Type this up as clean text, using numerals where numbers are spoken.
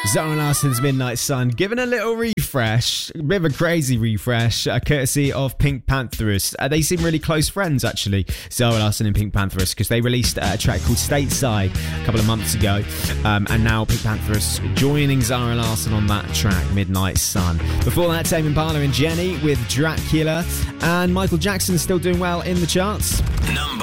Zara Larsson's Midnight Sun, given a little refresh, a bit of a crazy refresh, courtesy of Pink Pantheress. They seem really close friends, actually, Zara Larsson and Pink Pantheress, because they released a track called Stateside a couple of months ago, and now Pink Pantheress joining Zara Larsson on that track, Midnight Sun. Before that, Tame Impala and Jenny with Dracula, and Michael Jackson still doing well in the charts.